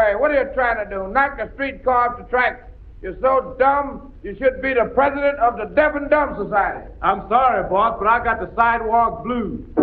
way. What are you trying to do? Knock a streetcar off the tracks? You're so dumb, you should be the president of the Deaf and Dumb Society. I'm sorry, boss, but I got the sidewalk blues.